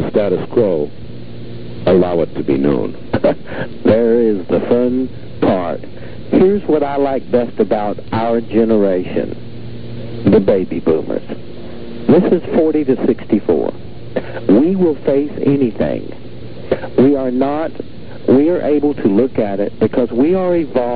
status quo, allow it to be known. There is the fun part. Here's what I like best about our generation, the baby boomers. This is 40 to 64. We will face anything. We are able to look at it because we are evolved.